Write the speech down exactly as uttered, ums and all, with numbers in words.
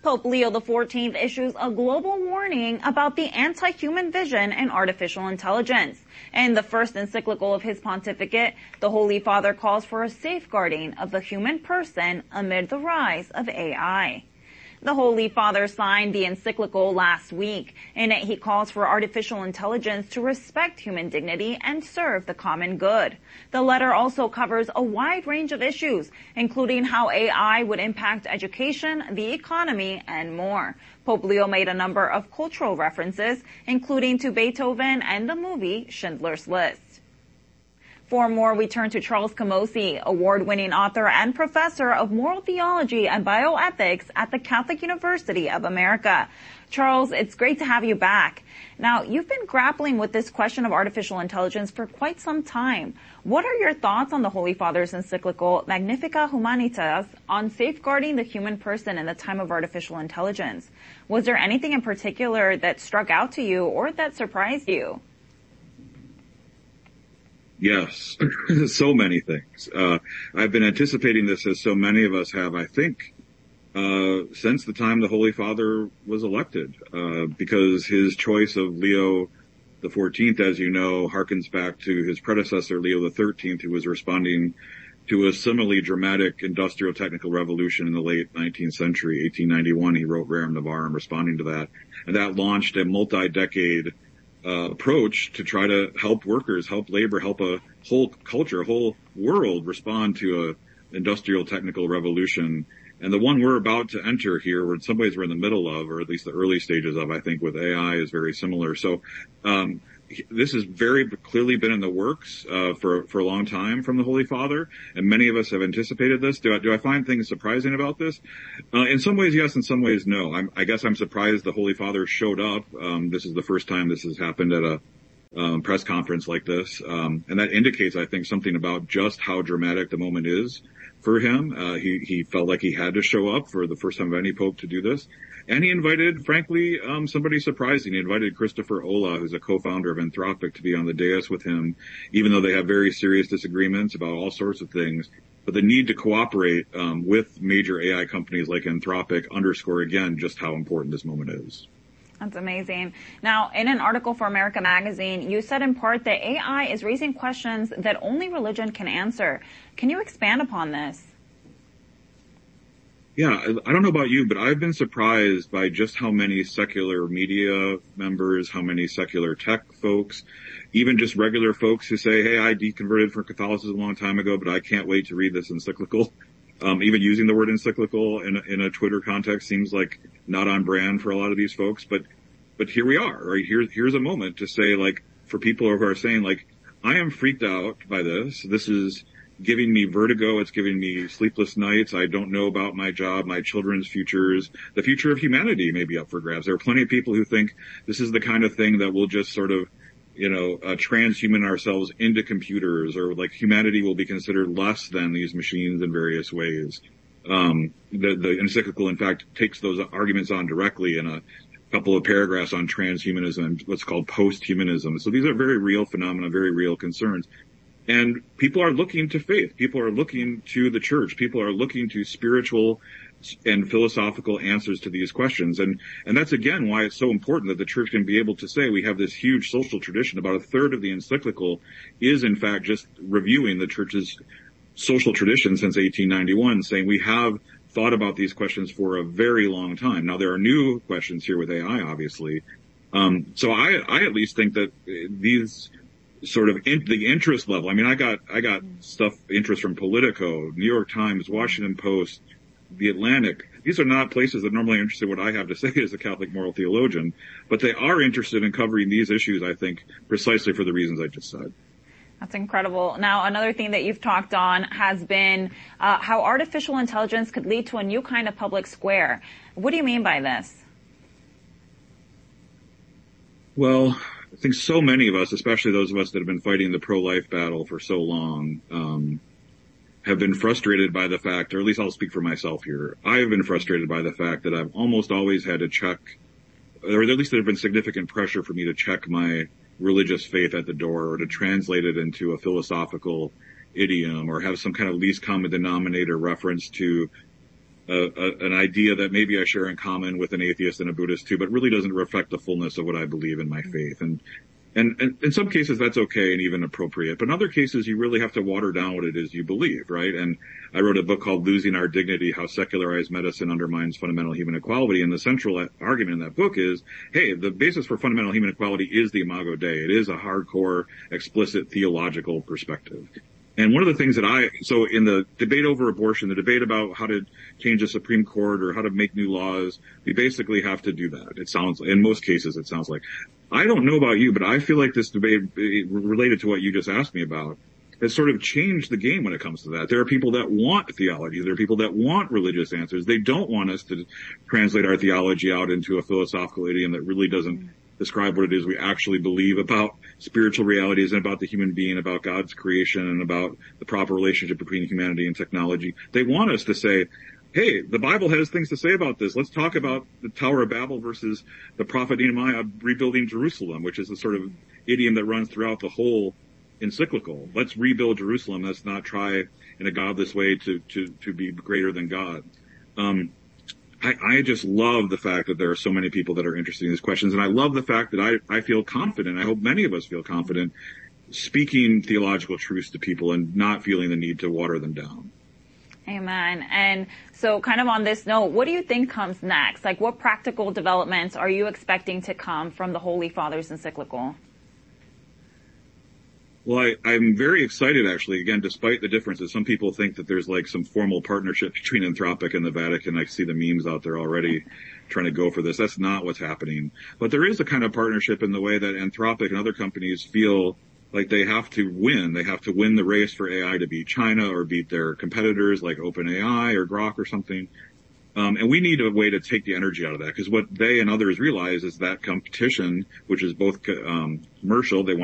Pope Leo the fourteenth issues a global warning about the anti-human vision in artificial intelligence. In the first encyclical of his pontificate, the Holy Father calls for a safeguarding of the human person amid the rise of A I. The Holy Father signed the encyclical last week. In it, he calls for artificial intelligence to respect human dignity and serve the common good. The letter also covers a wide range of issues, including how A I would impact education, the economy, and more. Pope Leo made a number of cultural references, including to Beethoven and the movie Schindler's List. For more, we turn to Charles Camosy, award-winning author and professor of moral theology and bioethics at the Catholic University of America. Charles, it's great to have you back. Now, you've been grappling with this question of artificial intelligence for quite some time. What are your thoughts on the Holy Father's encyclical Magnificat Humanitas on safeguarding the human person in the time of artificial intelligence? Was there anything in particular that struck out to you or that surprised you? Yes, so many things. Uh, I've been anticipating this, as so many of us have, I think, uh, since the time the Holy Father was elected, uh, because his choice of Leo the fourteenth, as you know, harkens back to his predecessor, Leo the thirteenth, who was responding to a similarly dramatic industrial technical revolution in the late nineteenth century. eighteen ninety-one, he wrote Rerum Novarum responding to that. And that launched a multi-decade Uh, approach to try to help workers, help labor, help a whole culture, a whole world respond to a industrial technical revolution. And the one we're about to enter here, or in some ways we're in the middle of, or at least the early stages of, I think, with A I is very similar. So um this has very clearly been in the works uh, for for a long time from the Holy Father, and many of us have anticipated this. Do I, do I find things surprising about this? Uh, in some ways, yes. In some ways, no. I'm, I guess I'm surprised the Holy Father showed up. Um, this is the first time this has happened at a um, press conference like this, um, and that indicates, I think, something about just how dramatic the moment is for him. Uh, he he felt like he had to show up for the first time of any pope to do this. And he invited, frankly, um, somebody surprising. He invited Christopher Olah, who's a co-founder of Anthropic, to be on the dais with him, even though they have very serious disagreements about all sorts of things. But the need to cooperate um, with major A I companies like Anthropic underscore again just how important this moment is. That's amazing. Now, in an article for America Magazine, you said in part that A I is raising questions that only religion can answer. Can you expand upon this? Yeah, I don't know about you, but I've been surprised by just how many secular media members, how many secular tech folks, even just regular folks who say, hey, I deconverted from Catholicism a long time ago, but I can't wait to read this encyclical. Um, even using the word encyclical in a, in a Twitter context seems like not on brand for a lot of these folks. But, but here we are, right? Here, here's a moment to say, like, for people who are saying, like, I am freaked out by this. This is giving me vertigo. It's giving me sleepless nights. I don't know about my job, my children's futures. The future of humanity may be up for grabs. There are plenty of people who think this is the kind of thing that will just sort of, you know, uh, transhuman ourselves into computers, or like humanity will be considered less than these machines in various ways. Um, the, the encyclical, in fact, takes those arguments on directly in a couple of paragraphs on transhumanism and what's called post-humanism. So these are very real phenomena, very real concerns. And people are looking to faith. People are looking to the church. People are looking to spiritual and philosophical answers to these questions. And, and that's again why it's so important that the church can be able to say we have this huge social tradition. About a third of the encyclical is in fact just reviewing the church's social tradition since eighteen ninety-one, saying we have thought about these questions for a very long time. Now there are new questions here with A I, obviously. Um, so I, I at least think that these sort of in, the interest level. I mean, I got, I got stuff, interest from Politico, New York Times, Washington Post, The Atlantic. These are not places that normally are interested in what I have to say as a Catholic moral theologian, but they are interested in covering these issues, I think, precisely for the reasons I just said. That's incredible. Now, another thing that you've talked on has been uh, how artificial intelligence could lead to a new kind of public square. What do you mean by this? Well, I think so many of us, especially those of us that have been fighting the pro-life battle for so long, um, have been frustrated by the fact, or at least I'll speak for myself here, I have been frustrated by the fact that I've almost always had to check, or at least there have been significant pressure for me to check my religious faith at the door, or to translate it into a philosophical idiom, or have some kind of least common denominator reference to a, a, an idea that maybe I share in common with an atheist and a Buddhist too, but really doesn't reflect the fullness of what I believe in my faith. And And, and in some cases that's okay and even appropriate, but in other cases you really have to water down what it is you believe, right? And I wrote a book called Losing Our Dignity, How Secularized Medicine Undermines Fundamental Human Equality, and the central argument in that book is, hey, the basis for fundamental human equality is the Imago Dei. It is a hardcore, explicit theological perspective. And one of the things that I, so in the debate over abortion, the debate about how to change the Supreme Court or how to make new laws, we basically have to do that. It sounds, in most cases, it sounds like. I don't know about you, but I feel like this debate, related to what you just asked me about, has sort of changed the game when it comes to that. There are people that want theology. There are people that want religious answers. They don't want us to translate our theology out into a philosophical idiom that really doesn't describe what it is we actually believe about spiritual realities and about the human being, about God's creation, and about the proper relationship between humanity and technology. They want us to say, hey, the Bible has things to say about this. Let's talk about the Tower of Babel versus the prophet Nehemiah rebuilding Jerusalem, which is the sort of idiom that runs throughout the whole encyclical. Let's rebuild Jerusalem. Let's not try in a godless way to, to, to be greater than God. Um, I, I just love the fact that there are so many people that are interested in these questions. And I love the fact that I, I feel confident. I hope many of us feel confident speaking theological truths to people and not feeling the need to water them down. Amen. And so kind of on this note, what do you think comes next? Like, what practical developments are you expecting to come from the Holy Father's encyclical? Well, I, I'm very excited, actually, again, despite the differences. Some people think that there's like some formal partnership between Anthropic and the Vatican. I see the memes out there already trying to go for this. That's not what's happening. But there is a kind of partnership in the way that Anthropic and other companies feel like they have to win. They have to win the race for A I to beat China or beat their competitors like OpenAI or Grok or something. Um, and we need a way to take the energy out of that, because what they and others realize is that competition, which is both um, commercial, they want